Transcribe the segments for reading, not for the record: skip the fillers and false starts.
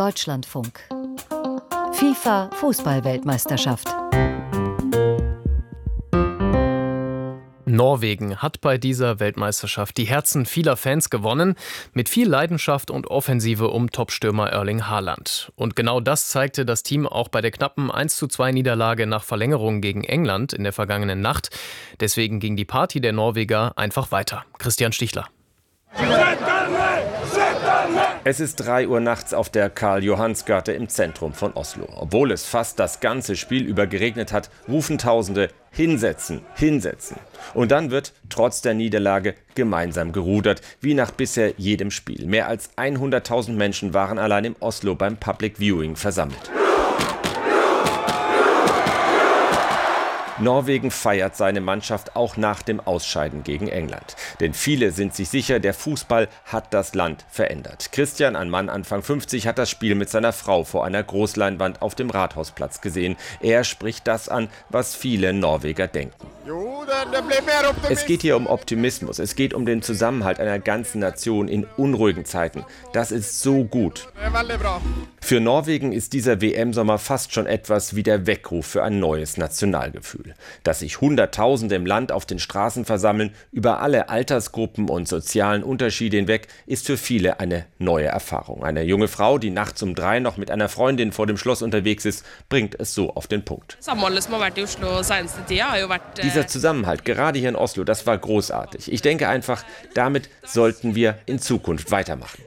Deutschlandfunk. FIFA Fußball-Weltmeisterschaft. Norwegen hat bei dieser Weltmeisterschaft die Herzen vieler Fans gewonnen, mit viel Leidenschaft und Offensive um Topstürmer Erling Haaland. Und genau das zeigte das Team auch bei der knappen 1:2 Niederlage nach Verlängerung gegen England in der vergangenen Nacht. Deswegen ging die Party der Norweger einfach weiter. Christian Stichler. Es ist 3 Uhr nachts auf der Karl-Johans-Gate im Zentrum von Oslo. Obwohl es fast das ganze Spiel über geregnet hat, rufen Tausende: Hinsetzen, hinsetzen. Und dann wird, trotz der Niederlage, gemeinsam gerudert, wie nach bisher jedem Spiel. Mehr als 100.000 Menschen waren allein im Oslo beim Public Viewing versammelt. Norwegen feiert seine Mannschaft auch nach dem Ausscheiden gegen England. Denn viele sind sich sicher, der Fußball hat das Land verändert. Christian, ein Mann Anfang 50, hat das Spiel mit seiner Frau vor einer Großleinwand auf dem Rathausplatz gesehen. Er spricht das an, was viele Norweger denken. Es geht hier um Optimismus. Es geht um den Zusammenhalt einer ganzen Nation in unruhigen Zeiten. Das ist so gut. Für Norwegen ist dieser WM-Sommer fast schon etwas wie der Weckruf für ein neues Nationalgefühl. Dass sich Hunderttausende im Land auf den Straßen versammeln, über alle Altersgruppen und sozialen Unterschiede hinweg, ist für viele eine neue Erfahrung. Eine junge Frau, die nachts um 3 noch mit einer Freundin vor dem Schloss unterwegs ist, bringt es so auf den Punkt. Dieser Zusammenhalt, gerade hier in Oslo, das war großartig. Ich denke einfach, damit sollten wir in Zukunft weitermachen.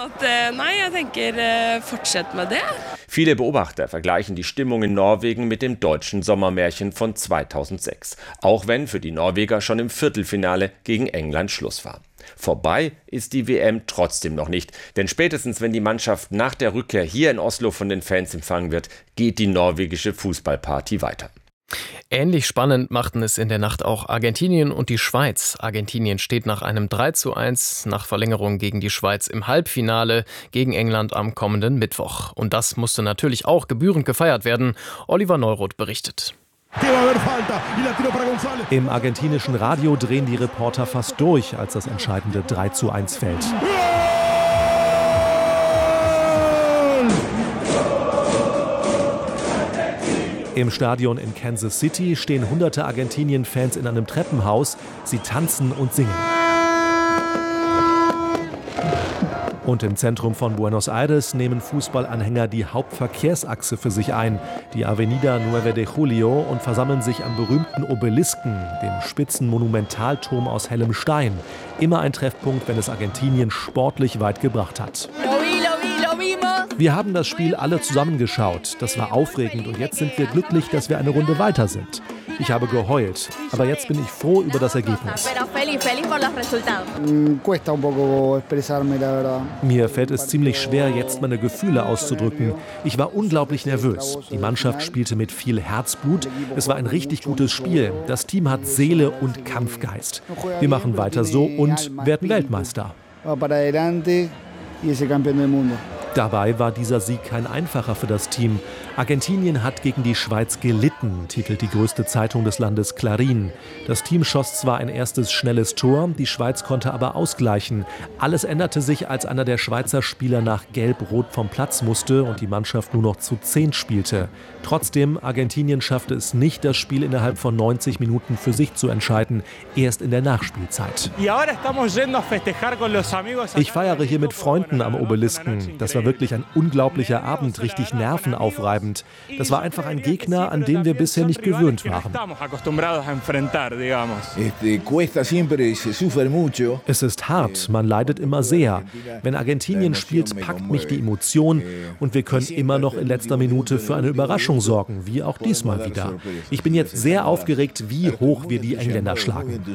Viele Beobachter vergleichen die Stimmung in Norwegen mit dem deutschen Sommermärchen von 2006. Auch wenn für die Norweger schon im Viertelfinale gegen England Schluss war. Vorbei ist die WM trotzdem noch nicht. Denn spätestens wenn die Mannschaft nach der Rückkehr hier in Oslo von den Fans empfangen wird, geht die norwegische Fußballparty weiter. Ähnlich spannend machten es in der Nacht auch Argentinien und die Schweiz. Argentinien steht nach einem 3:1 nach Verlängerung gegen die Schweiz im Halbfinale gegen England am kommenden Mittwoch. Und das musste natürlich auch gebührend gefeiert werden. Oliver Neuroth berichtet. Im argentinischen Radio drehen die Reporter fast durch, als das entscheidende 3:1 fällt. Im Stadion in Kansas City stehen hunderte Argentinien-Fans in einem Treppenhaus. Sie tanzen und singen. Und im Zentrum von Buenos Aires nehmen Fußballanhänger die Hauptverkehrsachse für sich ein, die Avenida 9 de Julio, und versammeln sich am berühmten Obelisken, dem spitzen Monumentalturm aus hellem Stein. Immer ein Treffpunkt, wenn es Argentinien sportlich weit gebracht hat. Wir haben das Spiel alle zusammengeschaut. Das war aufregend und jetzt sind wir glücklich, dass wir eine Runde weiter sind. Ich habe geheult, aber jetzt bin ich froh über das Ergebnis. Mir fällt es ziemlich schwer, jetzt meine Gefühle auszudrücken. Ich war unglaublich nervös. Die Mannschaft spielte mit viel Herzblut. Es war ein richtig gutes Spiel. Das Team hat Seele und Kampfgeist. Wir machen weiter so und werden Weltmeister. Dabei war dieser Sieg kein einfacher für das Team. Argentinien hat gegen die Schweiz gelitten, titelt die größte Zeitung des Landes Clarín. Das Team schoss zwar ein erstes schnelles Tor, die Schweiz konnte aber ausgleichen. Alles änderte sich, als einer der Schweizer Spieler nach Gelb-Rot vom Platz musste und die Mannschaft nur noch zu 10 spielte. Trotzdem, Argentinien schaffte es nicht, das Spiel innerhalb von 90 Minuten für sich zu entscheiden, erst in der Nachspielzeit. Ich feiere hier mit Freunden am Obelisken. Das war wirklich ein unglaublicher Abend, richtig nervenaufreibend. Das war einfach ein Gegner, an den wir bisher nicht gewöhnt waren. Es ist hart, man leidet immer sehr. Wenn Argentinien spielt, packt mich die Emotion und wir können immer noch in letzter Minute für eine Überraschung sorgen, wie auch diesmal wieder. Ich bin jetzt sehr aufgeregt, wie hoch wir die Engländer schlagen.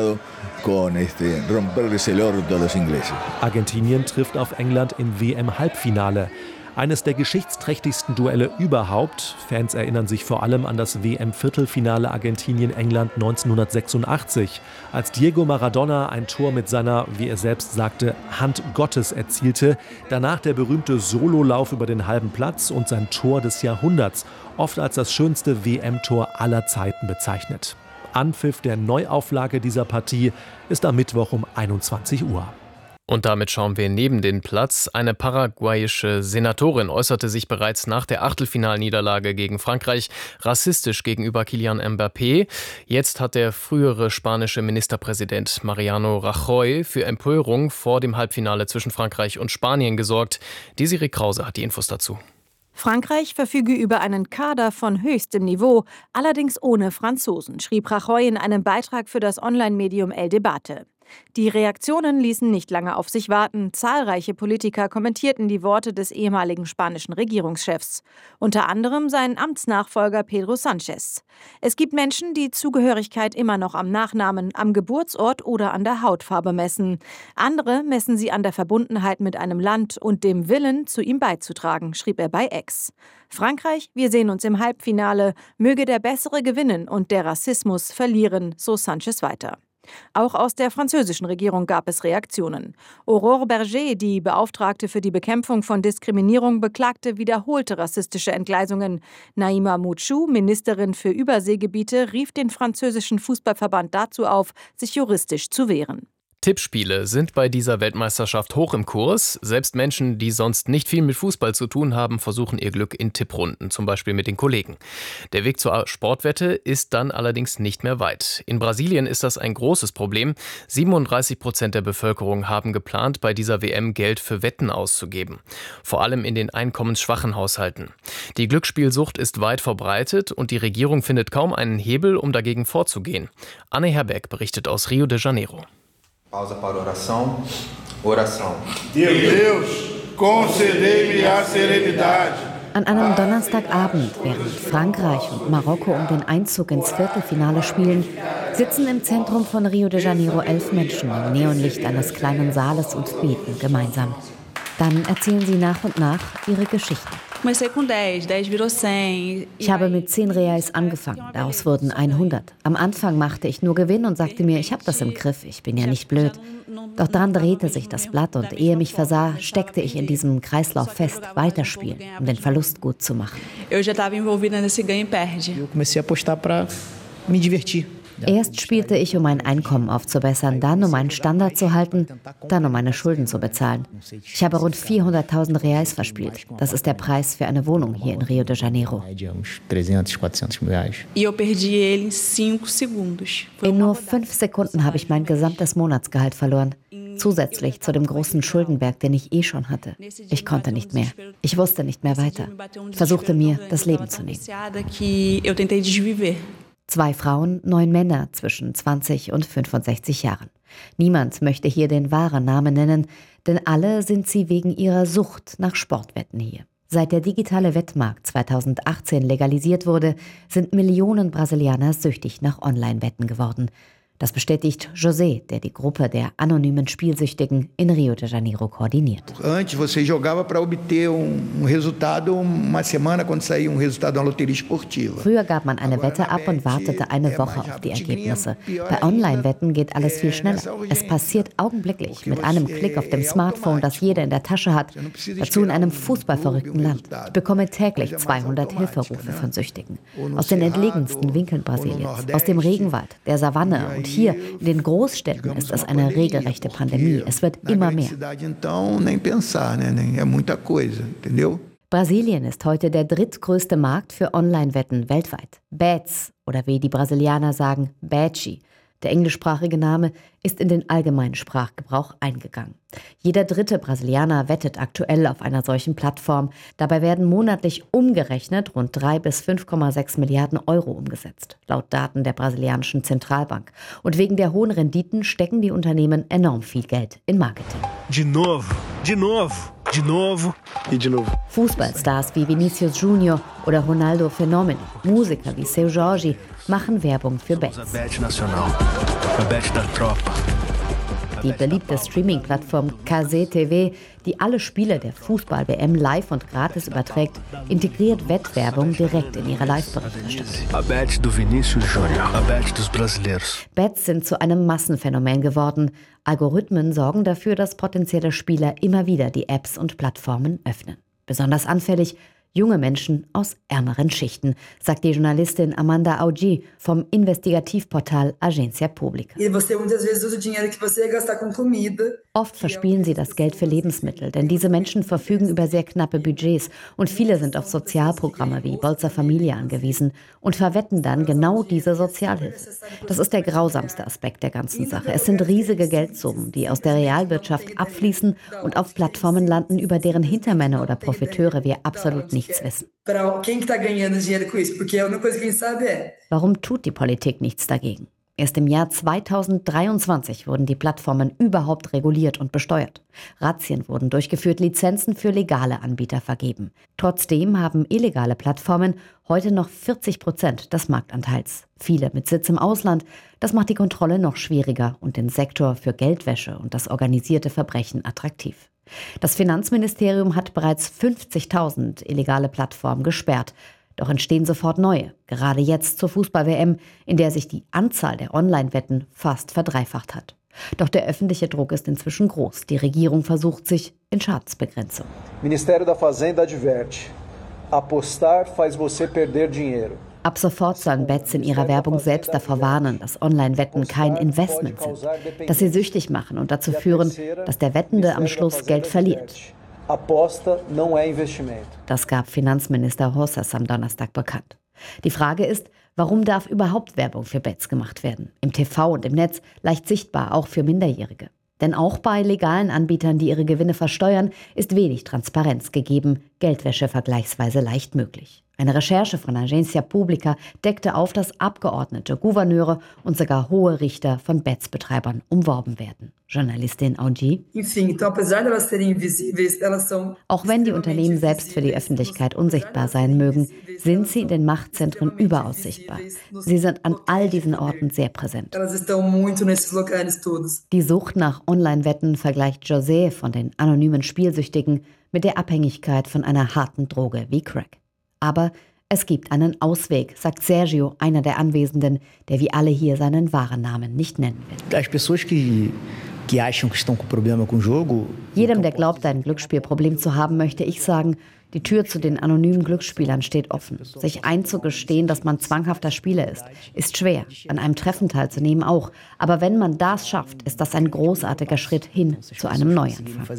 Argentinien trifft auf England im WM-Halbfinale. Eines der geschichtsträchtigsten Duelle überhaupt. Fans erinnern sich vor allem an das WM-Viertelfinale Argentinien-England 1986, als Diego Maradona ein Tor mit seiner, wie er selbst sagte, Hand Gottes erzielte. Danach der berühmte Sololauf über den halben Platz und sein Tor des Jahrhunderts, oft als das schönste WM-Tor aller Zeiten bezeichnet. Anpfiff der Neuauflage dieser Partie ist am Mittwoch um 21 Uhr. Und damit schauen wir neben den Platz. Eine paraguayische Senatorin äußerte sich bereits nach der Achtelfinalniederlage gegen Frankreich rassistisch gegenüber Kylian Mbappé. Jetzt hat der frühere spanische Ministerpräsident Mariano Rajoy für Empörung vor dem Halbfinale zwischen Frankreich und Spanien gesorgt. Desiree Krause hat die Infos dazu. Frankreich verfüge über einen Kader von höchstem Niveau, allerdings ohne Franzosen, schrieb Rajoy in einem Beitrag für das Online-Medium El Debate. Die Reaktionen ließen nicht lange auf sich warten. Zahlreiche Politiker kommentierten die Worte des ehemaligen spanischen Regierungschefs. Unter anderem sein Amtsnachfolger Pedro Sánchez. Es gibt Menschen, die Zugehörigkeit immer noch am Nachnamen, am Geburtsort oder an der Hautfarbe messen. Andere messen sie an der Verbundenheit mit einem Land und dem Willen, zu ihm beizutragen, schrieb er bei X. Frankreich, wir sehen uns im Halbfinale. Möge der Bessere gewinnen und der Rassismus verlieren, so Sánchez weiter. Auch aus der französischen Regierung gab es Reaktionen. Aurore Berger, die Beauftragte für die Bekämpfung von Diskriminierung, beklagte wiederholte rassistische Entgleisungen. Naïma Mouchou, Ministerin für Überseegebiete, rief den französischen Fußballverband dazu auf, sich juristisch zu wehren. Tippspiele sind bei dieser Weltmeisterschaft hoch im Kurs. Selbst Menschen, die sonst nicht viel mit Fußball zu tun haben, versuchen ihr Glück in Tipprunden, zum Beispiel mit den Kollegen. Der Weg zur Sportwette ist dann allerdings nicht mehr weit. In Brasilien ist das ein großes Problem. 37% der Bevölkerung haben geplant, bei dieser WM Geld für Wetten auszugeben. Vor allem in den einkommensschwachen Haushalten. Die Glücksspielsucht ist weit verbreitet und die Regierung findet kaum einen Hebel, um dagegen vorzugehen. Anne Herberg berichtet aus Rio de Janeiro. Pausa para oração. Oração. Deus, concedei-me a serenidade. An einem Donnerstagabend, während Frankreich und Marokko um den Einzug ins Viertelfinale spielen, sitzen im Zentrum von Rio de Janeiro 11 Menschen im Neonlicht eines kleinen Saales und beten gemeinsam. Dann erzählen sie nach und nach ihre Geschichten. Ich habe mit 10 Reais angefangen, daraus wurden 100. Am Anfang machte ich nur Gewinn und sagte mir, ich habe das im Griff, ich bin ja nicht blöd. Doch dann drehte sich das Blatt und ehe mich versah, steckte ich in diesem Kreislauf fest, weiterspielen, um den Verlust gut zu machen. Erst spielte ich, um mein Einkommen aufzubessern, dann um meinen Standard zu halten, dann um meine Schulden zu bezahlen. Ich habe rund 400.000 Reais verspielt. Das ist der Preis für eine Wohnung hier in Rio de Janeiro. In nur 5 Sekunden habe ich mein gesamtes Monatsgehalt verloren. Zusätzlich zu dem großen Schuldenberg, den ich schon hatte. Ich konnte nicht mehr. Ich wusste nicht mehr weiter. Ich versuchte mir, das Leben zu nehmen. 2 Frauen, 9 Männer zwischen 20 und 65 Jahren. Niemand möchte hier den wahren Namen nennen, denn alle sind sie wegen ihrer Sucht nach Sportwetten hier. Seit der digitale Wettmarkt 2018 legalisiert wurde, sind Millionen Brasilianer süchtig nach Online-Wetten geworden. Das bestätigt José, der die Gruppe der anonymen Spielsüchtigen in Rio de Janeiro koordiniert. Früher gab man eine Wette ab und wartete eine Woche auf die Ergebnisse. Bei Online-Wetten geht alles viel schneller. Es passiert augenblicklich mit einem Klick auf dem Smartphone, das jeder in der Tasche hat, dazu in einem fußballverrückten Land. Ich bekomme täglich 200 Hilferufe von Süchtigen. Aus den entlegensten Winkeln Brasiliens, aus dem Regenwald, der Savanne und hier in den Großstädten ist es eine regelrechte Pandemie. Es wird immer mehr. Brasilien ist heute der drittgrößte Markt für Online-Wetten weltweit. Bets oder wie die Brasilianer sagen, Betchi. Der englischsprachige Name ist in den allgemeinen Sprachgebrauch eingegangen. Jeder 3. Brasilianer wettet aktuell auf einer solchen Plattform. Dabei werden monatlich umgerechnet rund 3 bis 5,6 Milliarden Euro umgesetzt, laut Daten der brasilianischen Zentralbank. Und wegen der hohen Renditen stecken die Unternehmen enorm viel Geld in Marketing. De novo, de novo. De novo e de novo. Fußballstars wie Vinicius Junior oder Ronaldo Fenômeno, Musiker wie Seu Jorge machen Werbung für Bets. Die beliebte Streaming-Plattform KZTV, die alle Spiele der Fußball-WM live und gratis überträgt, integriert Wettwerbung direkt in ihre Live-Berichterstattung. Bets sind zu einem Massenphänomen geworden. Algorithmen sorgen dafür, dass potenzielle Spieler immer wieder die Apps und Plattformen öffnen. Besonders anfällig junge Menschen aus ärmeren Schichten, sagt die Journalistin Amanda Augi vom Investigativportal Agência Pública. Oft verspielen sie das Geld für Lebensmittel, denn diese Menschen verfügen über sehr knappe Budgets und viele sind auf Sozialprogramme wie Bolsa Familia angewiesen und verwetten dann genau diese Sozialhilfe. Das ist der grausamste Aspekt der ganzen Sache. Es sind riesige Geldsummen, die aus der Realwirtschaft abfließen und auf Plattformen landen, über deren Hintermänner oder Profiteure wir absolut nichts wissen. Warum tut die Politik nichts dagegen? Erst im Jahr 2023 wurden die Plattformen überhaupt reguliert und besteuert. Razzien wurden durchgeführt, Lizenzen für legale Anbieter vergeben. Trotzdem haben illegale Plattformen heute noch 40% des Marktanteils. Viele mit Sitz im Ausland. Das macht die Kontrolle noch schwieriger und den Sektor für Geldwäsche und das organisierte Verbrechen attraktiv. Das Finanzministerium hat bereits 50.000 illegale Plattformen gesperrt. Doch entstehen sofort neue, gerade jetzt zur Fußball-WM, in der sich die Anzahl der Online-Wetten fast verdreifacht hat. Doch der öffentliche Druck ist inzwischen groß. Die Regierung versucht sich in Schadensbegrenzung. Ministério da Fazenda adverte: apostar faz você perder dinheiro. Ab sofort sollen Bets in ihrer Werbung selbst davor warnen, dass Online-Wetten kein Investment sind, dass sie süchtig machen und dazu führen, dass der Wettende am Schluss Geld verliert. Aposta não é investimento. Das gab Finanzminister Rosas am Donnerstag bekannt. Die Frage ist, warum darf überhaupt Werbung für Bets gemacht werden? Im TV und im Netz leicht sichtbar, auch für Minderjährige. Denn auch bei legalen Anbietern, die ihre Gewinne versteuern, ist wenig Transparenz gegeben, Geldwäsche vergleichsweise leicht möglich. Eine Recherche von Agência Pública deckte auf, dass Abgeordnete, Gouverneure und sogar hohe Richter von Bets-Betreibern umworben werden. Journalistin Audi. Auch wenn die Unternehmen selbst für die Öffentlichkeit unsichtbar sein mögen, sind sie in den Machtzentren überaus sichtbar. Sie sind an all diesen Orten sehr präsent. Die Sucht nach Online-Wetten vergleicht José von den anonymen Spielsüchtigen mit der Abhängigkeit von einer harten Droge wie Crack. Aber es gibt einen Ausweg, sagt Sergio, einer der Anwesenden, der wie alle hier seinen wahren Namen nicht nennen will. Jedem, der glaubt, ein Glücksspielproblem zu haben, möchte ich sagen, die Tür zu den anonymen Glücksspielern steht offen. Sich einzugestehen, dass man zwanghafter Spieler ist schwer. An einem Treffen teilzunehmen auch. Aber wenn man das schafft, ist das ein großartiger Schritt hin zu einem Neuanfang.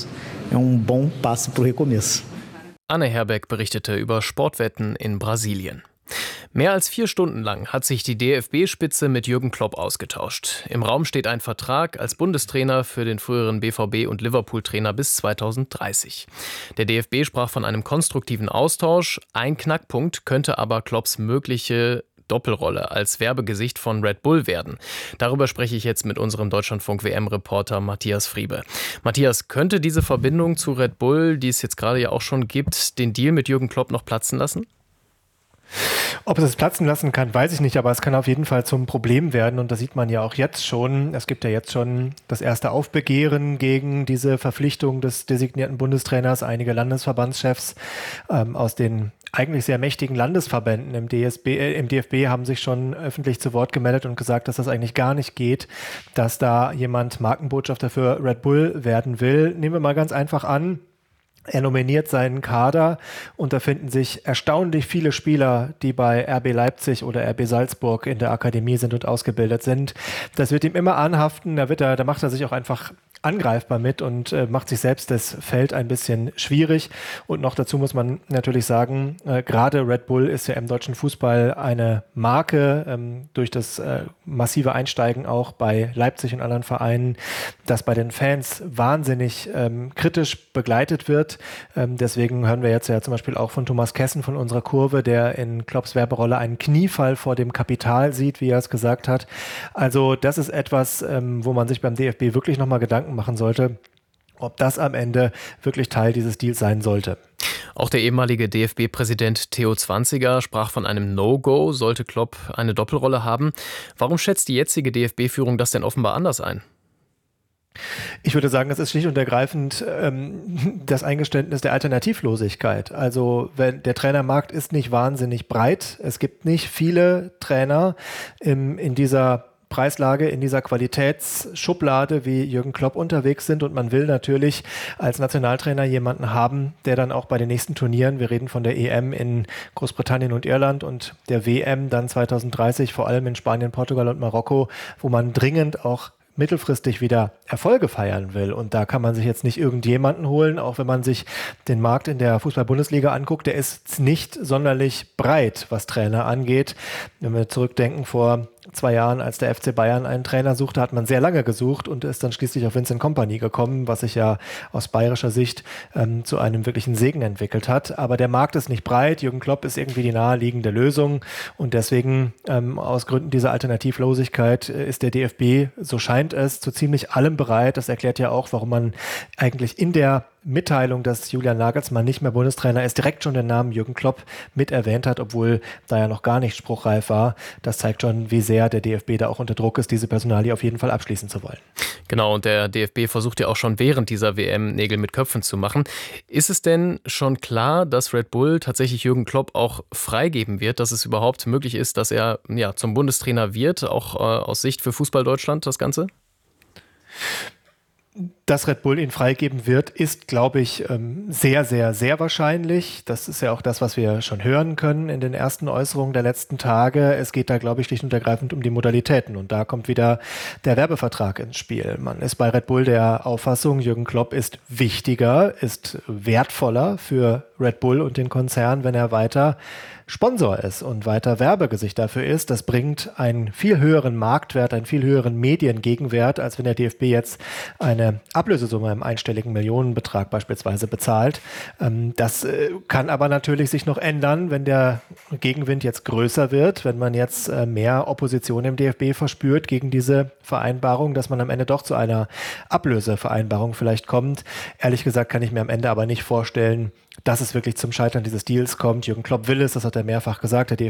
Anne Herbeck berichtete über Sportwetten in Brasilien. Mehr als 4 Stunden lang hat sich die DFB-Spitze mit Jürgen Klopp ausgetauscht. Im Raum steht ein Vertrag als Bundestrainer für den früheren BVB- und Liverpool-Trainer bis 2030. Der DFB sprach von einem konstruktiven Austausch. Ein Knackpunkt könnte aber Klopps mögliche Doppelrolle als Werbegesicht von Red Bull werden. Darüber spreche ich jetzt mit unserem Deutschlandfunk-WM-Reporter Matthias Friebe. Matthias, könnte diese Verbindung zu Red Bull, die es jetzt gerade ja auch schon gibt, den Deal mit Jürgen Klopp noch platzen lassen? Ob es platzen lassen kann, weiß ich nicht, aber es kann auf jeden Fall zum Problem werden und das sieht man ja auch jetzt schon. Es gibt ja jetzt schon das erste Aufbegehren gegen diese Verpflichtung des designierten Bundestrainers. Einige Landesverbandschefs aus den eigentlich sehr mächtigen Landesverbänden im DFB haben sich schon öffentlich zu Wort gemeldet und gesagt, dass das eigentlich gar nicht geht, dass da jemand Markenbotschafter für Red Bull werden will. Nehmen wir mal ganz einfach an, er nominiert seinen Kader und da finden sich erstaunlich viele Spieler, die bei RB Leipzig oder RB Salzburg in der Akademie sind und ausgebildet sind. Das wird ihm immer anhaften, da macht er sich auch einfach angreifbar mit und macht sich selbst das Feld ein bisschen schwierig. Und noch dazu muss man natürlich sagen, gerade Red Bull ist ja im deutschen Fußball eine Marke durch das massive Einsteigen auch bei Leipzig und anderen Vereinen, das bei den Fans wahnsinnig kritisch begleitet wird. Deswegen hören wir jetzt ja zum Beispiel auch von Thomas Kessen von unserer Kurve, der in Klopps Werberolle einen Kniefall vor dem Kapital sieht, wie er es gesagt hat. Also das ist etwas, wo man sich beim DFB wirklich nochmal Gedanken machen sollte, ob das am Ende wirklich Teil dieses Deals sein sollte. Auch der ehemalige DFB-Präsident Theo Zwanziger sprach von einem No-Go, sollte Klopp eine Doppelrolle haben. Warum schätzt die jetzige DFB-Führung das denn offenbar anders ein? Ich würde sagen, es ist schlicht und ergreifend das Eingeständnis der Alternativlosigkeit. Also der Trainermarkt ist nicht wahnsinnig breit. Es gibt nicht viele Trainer in dieser Preislage, in dieser Qualitätsschublade, wie Jürgen Klopp unterwegs sind. Und man will natürlich als Nationaltrainer jemanden haben, der dann auch bei den nächsten Turnieren, wir reden von der EM in Großbritannien und Irland und der WM dann 2030, vor allem in Spanien, Portugal und Marokko, wo man dringend auch mittelfristig wieder Erfolge feiern will, und da kann man sich jetzt nicht irgendjemanden holen, auch wenn man sich den Markt in der Fußball-Bundesliga anguckt, der ist nicht sonderlich breit, was Trainer angeht. Wenn wir zurückdenken, vor 2 Jahren, als der FC Bayern einen Trainer suchte, hat man sehr lange gesucht und ist dann schließlich auf Vincent Kompany gekommen, was sich ja aus bayerischer Sicht zu einem wirklichen Segen entwickelt hat. Aber der Markt ist nicht breit. Jürgen Klopp ist irgendwie die naheliegende Lösung, und deswegen aus Gründen dieser Alternativlosigkeit ist der DFB, so scheint es, zu ziemlich allem bereit. Das erklärt ja auch, warum man eigentlich in der Mitteilung, dass Julian Nagelsmann nicht mehr Bundestrainer ist, direkt schon den Namen Jürgen Klopp mit erwähnt hat, obwohl da ja noch gar nicht spruchreif war. Das zeigt schon, wie sehr der DFB da auch unter Druck ist, diese Personalie auf jeden Fall abschließen zu wollen. Genau, und der DFB versucht ja auch schon während dieser WM Nägel mit Köpfen zu machen. Ist es denn schon klar, dass Red Bull tatsächlich Jürgen Klopp auch freigeben wird, dass es überhaupt möglich ist, dass er zum Bundestrainer wird, auch aus Sicht für Fußball Deutschland das Ganze? Dass Red Bull ihn freigeben wird, ist, glaube ich, sehr, sehr, sehr wahrscheinlich. Das ist ja auch das, was wir schon hören können in den ersten Äußerungen der letzten Tage. Es geht da, glaube ich, schlicht und ergreifend um die Modalitäten. Und da kommt wieder der Werbevertrag ins Spiel. Man ist bei Red Bull der Auffassung, Jürgen Klopp ist wichtiger, ist wertvoller für Red Bull und den Konzern, wenn er weiter Sponsor ist und weiter Werbegesicht dafür ist. Das bringt einen viel höheren Marktwert, einen viel höheren Mediengegenwert, als wenn der DFB jetzt eine Ablösesumme im einstelligen Millionenbetrag beispielsweise bezahlt. Das kann aber natürlich sich noch ändern, wenn der Gegenwind jetzt größer wird, wenn man jetzt mehr Opposition im DFB verspürt gegen diese Vereinbarung, dass man am Ende doch zu einer Ablösevereinbarung vielleicht kommt. Ehrlich gesagt kann ich mir am Ende aber nicht vorstellen, dass es wirklich zum Scheitern dieses Deals kommt. Jürgen Klopp will es, das hat er mehrfach gesagt. Der